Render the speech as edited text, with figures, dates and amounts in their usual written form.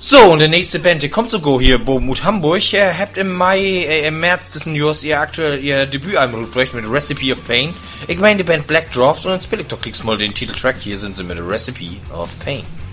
So, und der nächste Band, die kommt sogar hier, Bomut Hamburg, habt im März diesen Jahres ihr Debütalbum gebracht mit Recipe of Pain. Ich meine die Band Black Dwarfs und dann spiel ich doch mal den Titeltrack, hier sind sie mit Recipe of Pain.